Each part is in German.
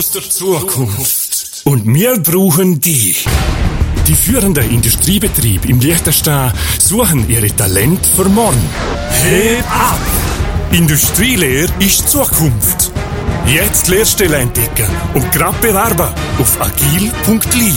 der Zukunft. Und wir brauchen dich. Die führenden Industriebetriebe im Liechtenstein suchen ihre Talente für morgen. Heb ab! Industrielehre ist Zukunft. Jetzt Lehrstelle entdecken und grad bewerben auf agil.li.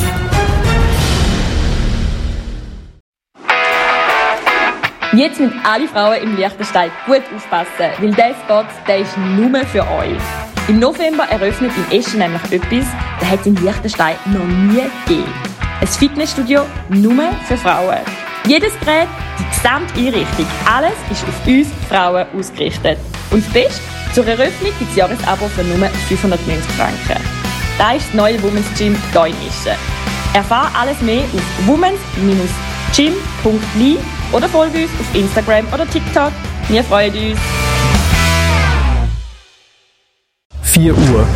Jetzt müssen alle Frauen im Liechtenstein gut aufpassen, weil dieser Spot, der ist nur für euch. Im November eröffnet in Eschen nämlich etwas, das hat es in Liechtenstein noch nie gegeben. Ein Fitnessstudio nur für Frauen. Jedes Gerät, die gesamte Einrichtung, alles ist auf uns Frauen ausgerichtet. Und das Beste, zur Eröffnung gibt es Jahresabo für nur 590 Franken. Das ist das neue Women's Gym hier in Eschen. Erfahre alles mehr auf womens-gym.li oder folge uns auf Instagram oder TikTok. Wir freuen uns. 4 Uhr.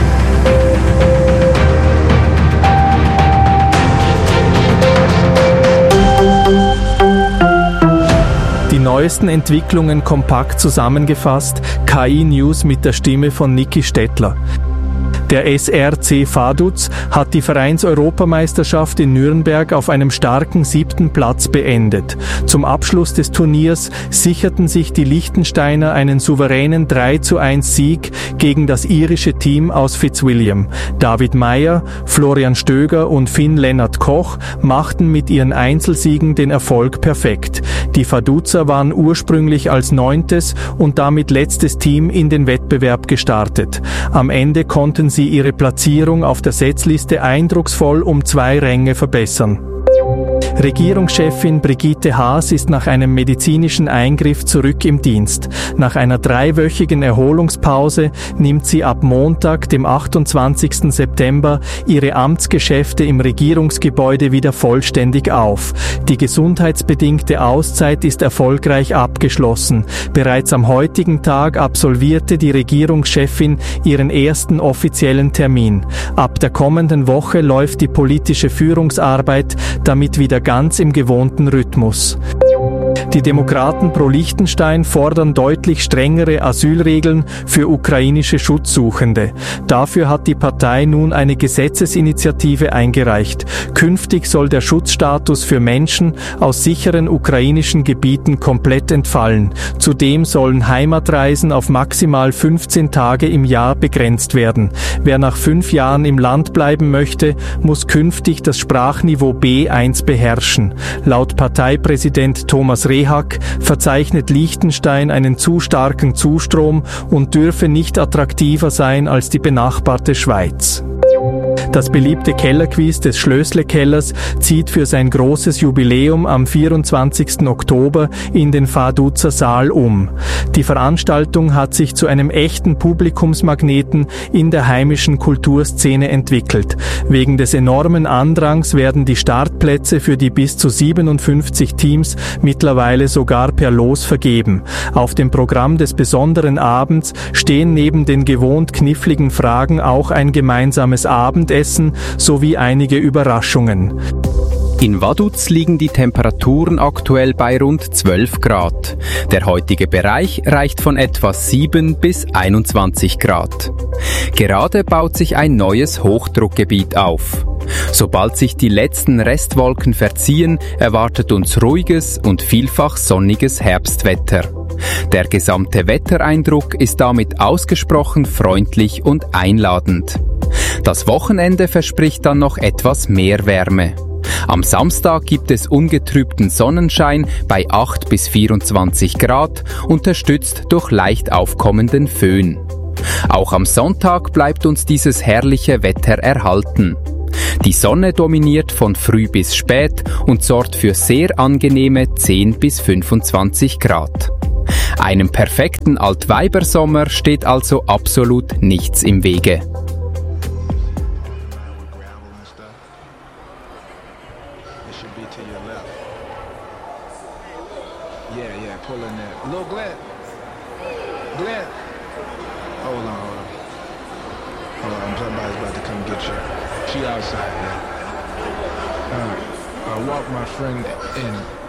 Die neuesten Entwicklungen kompakt zusammengefasst, KI-News mit der Stimme von Niki Stettler. Der SRC Vaduz hat die Vereins-Europameisterschaft in Nürnberg auf einem starken 7. Platz beendet. Zum Abschluss des Turniers sicherten sich die Liechtensteiner einen souveränen 3:1 Sieg gegen das irische Team aus Fitzwilliam. David Meyer, Florian Stöger und Finn-Lennart Koch machten mit ihren Einzelsiegen den Erfolg perfekt. Die Vaduzer waren ursprünglich als 9. und damit letztes Team in den Wettbewerb gestartet. Am Ende konnten sie ihre Platzierung auf der Setzliste eindrucksvoll um 2 Ränge verbessern. Regierungschefin Brigitte Haas ist nach einem medizinischen Eingriff zurück im Dienst. Nach einer 3-wöchigen Erholungspause nimmt sie ab Montag, dem 28. September, ihre Amtsgeschäfte im Regierungsgebäude wieder vollständig auf. Die gesundheitsbedingte Auszeit ist erfolgreich abgeschlossen. Bereits am heutigen Tag absolvierte die Regierungschefin ihren ersten offiziellen Termin. Ab der kommenden Woche läuft die politische Führungsarbeit damit wieder ganz im gewohnten Rhythmus. Die Demokraten pro Liechtenstein fordern deutlich strengere Asylregeln für ukrainische Schutzsuchende. Dafür hat die Partei nun eine Gesetzesinitiative eingereicht. Künftig soll der Schutzstatus für Menschen aus sicheren ukrainischen Gebieten komplett entfallen. Zudem sollen Heimatreisen auf maximal 15 Tage im Jahr begrenzt werden. Wer nach 5 Jahren im Land bleiben möchte, muss künftig das Sprachniveau B1 beherrschen. Laut Parteipräsident Thomas Rehak verzeichnet Liechtenstein einen zu starken Zustrom und dürfe nicht attraktiver sein als die benachbarte Schweiz. Das beliebte Kellerquiz des Schlößle-Kellers zieht für sein großes Jubiläum am 24. Oktober in den Vaduzer Saal um. Die Veranstaltung hat sich zu einem echten Publikumsmagneten in der heimischen Kulturszene entwickelt. Wegen des enormen Andrangs werden die Startplätze für die bis zu 57 Teams mittlerweile sogar per Los vergeben. Auf dem Programm des besonderen Abends stehen neben den gewohnt kniffligen Fragen auch ein gemeinsames Abendessen sowie einige Überraschungen. In Vaduz liegen die Temperaturen aktuell bei rund 12 Grad. Der heutige Bereich reicht von etwa 7 bis 21 Grad. Gerade baut sich ein neues Hochdruckgebiet auf. Sobald sich die letzten Restwolken verziehen, erwartet uns ruhiges und vielfach sonniges Herbstwetter. Der gesamte Wettereindruck ist damit ausgesprochen freundlich und einladend. Das Wochenende verspricht dann noch etwas mehr Wärme. Am Samstag gibt es ungetrübten Sonnenschein bei 8 bis 24 Grad, unterstützt durch leicht aufkommenden Föhn. Auch am Sonntag bleibt uns dieses herrliche Wetter erhalten. Die Sonne dominiert von früh bis spät und sorgt für sehr angenehme 10 bis 25 Grad. Einem perfekten Altweibersommer steht also absolut nichts im Wege. She outside, yeah. I walked my friend in.